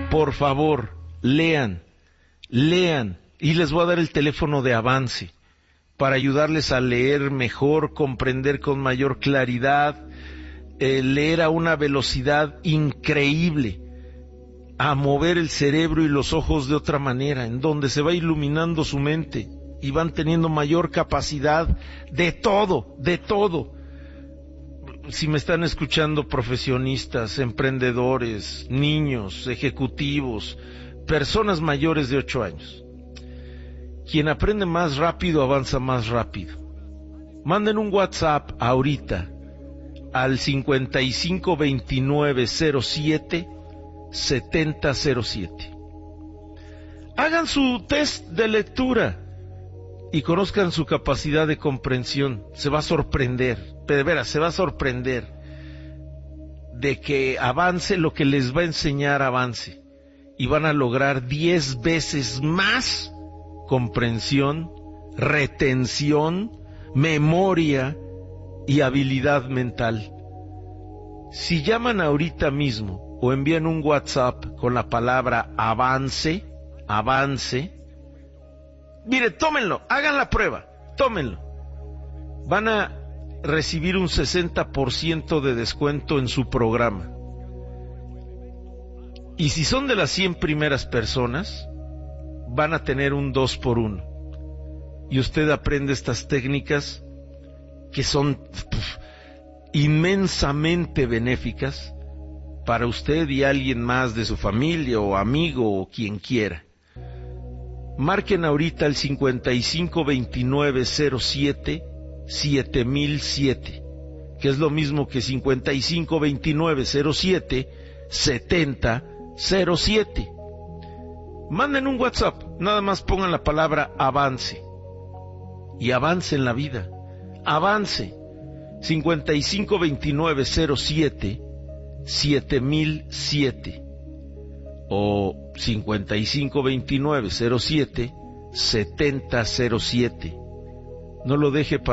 Por favor, lean, y les voy a dar el teléfono de Avance para ayudarles a leer mejor, comprender con mayor claridad, leer a una velocidad increíble, a mover el cerebro y los ojos de otra manera, en donde se va iluminando su mente y van teniendo mayor capacidad de todo. Si me están escuchando profesionistas, emprendedores, niños, ejecutivos, personas mayores de 8 años, quien aprende más rápido avanza más rápido. Manden un WhatsApp ahorita al 5529077007. Hagan su test de lectura y conozcan su capacidad de comprensión. Se va a sorprender, de veras, se va a sorprender de que Avance lo que les va a enseñar Avance, y van a lograr 10 veces más comprensión, retención, memoria y habilidad mental. Si llaman ahorita mismo o envían un WhatsApp con la palabra Avance, mire, tómenlo, hagan la prueba, tómenlo. Van a recibir un 60% de descuento en su programa. Y si son de las 100 primeras personas, van a tener un 2x1. Y usted aprende estas técnicas que son inmensamente benéficas para usted y alguien más de su familia o amigo o quien quiera. Marquen ahorita el 5529077007, que es lo mismo que 5529077007. Manden un WhatsApp, nada más pongan la palabra Avance y avance en la vida. Avance 5529077007 o 5529077007. No lo deje para